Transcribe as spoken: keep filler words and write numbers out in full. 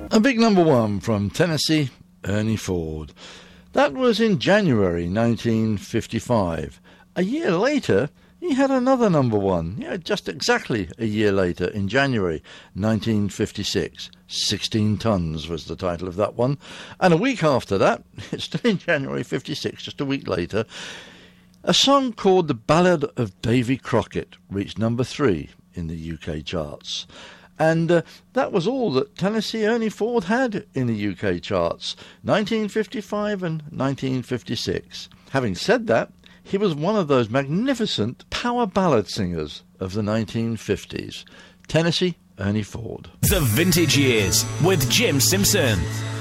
A big number one from Tennessee, Ernie Ford. That was in January nineteen fifty-five. A year later, he had another number one. Yeah, just exactly a year later, in January nineteen fifty-six. sixteen tons was the title of that one. And a week after that, it's still in January fifty-six, just a week later, a song called The Ballad of Davy Crockett reached number three in the U K charts. And uh, that was all that Tennessee Ernie Ford had in the U K charts, nineteen fifty-five and nineteen fifty-six. Having said that, he was one of those magnificent power ballad singers of the nineteen fifties. Tennessee Ernie Ford. The Vintage Years with Jim Simpson.